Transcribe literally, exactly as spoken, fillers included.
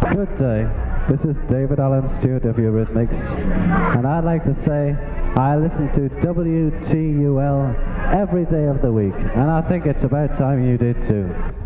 Good day. This is David Allen Stewart of Eurythmics, and I'd like to say I listen to W T U L every day of the week, and I think it's about time you did too.